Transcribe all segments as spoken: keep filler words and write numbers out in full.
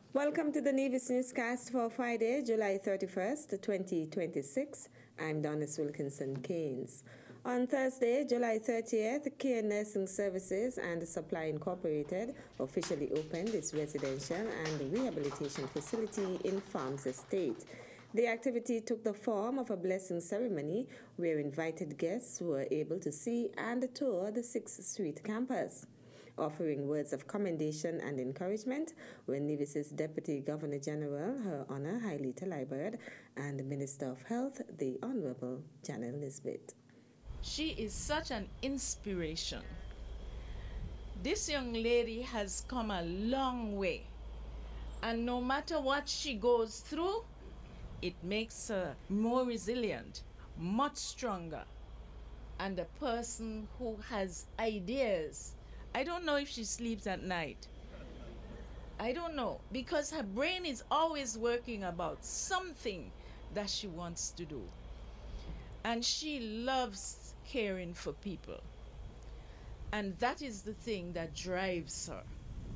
Welcome to the Nevis Newscast for Friday, July thirty-first, twenty twenty-six. I'm Donis Wilkinson Keynes. On Thursday, July thirtieth, Care Nursing Services and Supply Incorporated officially opened its residential and rehabilitation facility in Farms Estate. The activity took the form of a blessing ceremony where invited guests were able to see and tour the sixth Street campus. Offering words of commendation and encouragement were Nevis's Deputy Governor General, Her Honor Hailita Liburd, and Minister of Health, the Honorable Janet Nisbet. She is such an inspiration. This young lady has come a long way, and no matter what she goes through, it makes her more resilient, much stronger, and a person who has ideas. I don't know if she sleeps at night. I don't know, because her brain is always working about something that she wants to do. And she loves caring for people. And that is the thing that drives her.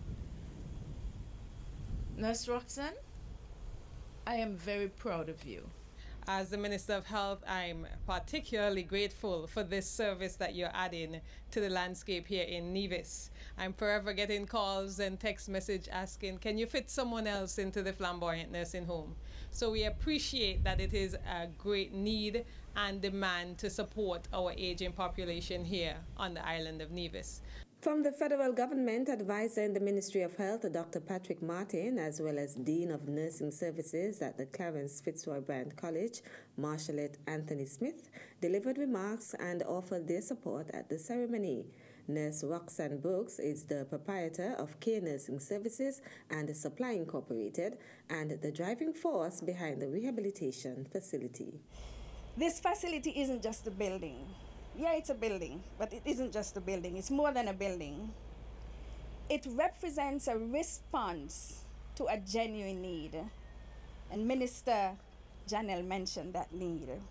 Nurse Roxanne, I am very proud of you. As the Minister of Health, I'm particularly grateful for this service that you're adding to the landscape here in Nevis. I'm forever getting calls and text message asking, can you fit someone else into the flamboyant nursing home? So we appreciate that it is a great need and demand to support our aging population here on the island of Nevis. From the federal government, advisor in the Ministry of Health, Doctor Patrick Martin, as well as Dean of Nursing Services at the Clarence Fitzroy Brand College, Marshallette Anthony Smith, delivered remarks and offered their support at the ceremony. Nurse Roxanne Brooks is the proprietor of Care Nursing Services and Supply Incorporated and the driving force behind the rehabilitation facility. This facility isn't just a building. Yeah, it's a building, but it isn't just a building. It's more than a building. It represents a response to a genuine need. And Minister Janelle mentioned that need.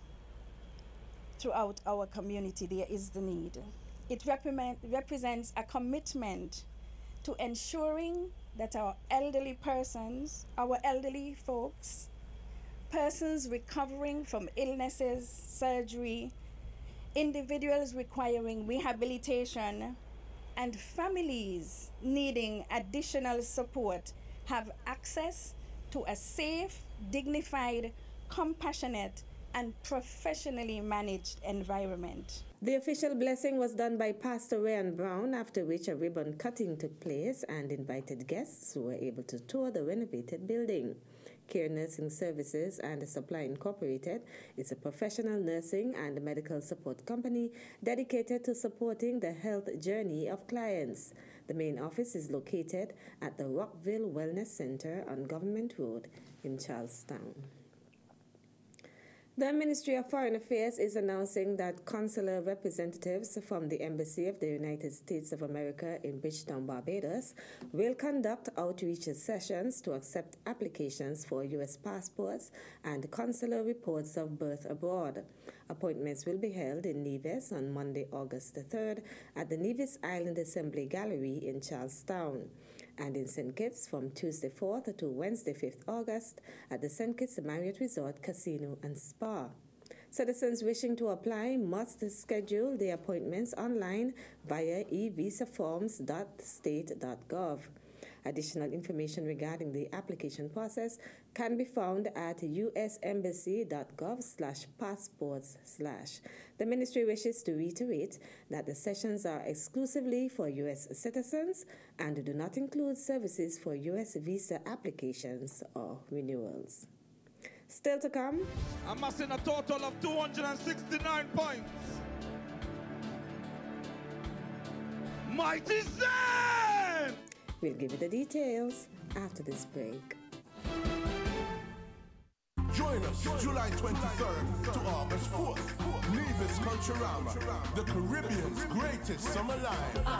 Throughout our community, there is the need. It repre- represents a commitment to ensuring that our elderly persons, our elderly folks, persons recovering from illnesses, surgery, individuals requiring rehabilitation, and families needing additional support have access to a safe, dignified, compassionate, and professionally managed environment. The official blessing was done by Pastor Ryan Brown, after which a ribbon cutting took place and invited guests who were able to tour the renovated building. Care Nursing Services and Supply Incorporated is a professional nursing and medical support company dedicated to supporting the health journey of clients. The main office is located at the Rockville Wellness Center on Government Road in Charlestown. The Ministry of Foreign Affairs is announcing that consular representatives from the Embassy of the United States of America in Bridgetown, Barbados, will conduct outreach sessions to accept applications for U S passports and consular reports of birth abroad. Appointments will be held in Nevis on Monday, August the third, at the Nevis Island Assembly Gallery in Charlestown, and in Saint Kitts from Tuesday fourth to Wednesday fifth August at the Saint Kitts Marriott Resort Casino and Spa. Citizens wishing to apply must schedule their appointments online via e visa forms dot state dot gov. Additional information regarding the application process can be found at usembassy.gov slash passports slash. The ministry wishes to reiterate that the sessions are exclusively for U S citizens and do not include services for U S visa applications or renewals. Still to come, amassing a total of two hundred sixty-nine points. Mighty Zen! We'll give you the details after this break. Join us July twenty-third to August fourth. Nevis Culturama, the Caribbean's greatest summer live.